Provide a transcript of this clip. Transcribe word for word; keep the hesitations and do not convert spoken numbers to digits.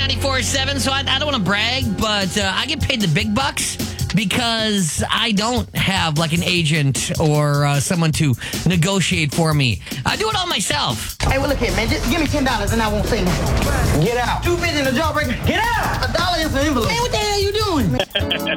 ninety-four seven, so I, I don't want to brag, but uh, I get paid the big bucks because I don't have like an agent or uh, someone to negotiate for me. I do it all myself. Hey, well, look here, man. Just give me ten dollars and I won't say nothing. Get out. Two fifty in the jawbreaker. Get out. A dollar is an envelope. Hey, what the hell are you doing?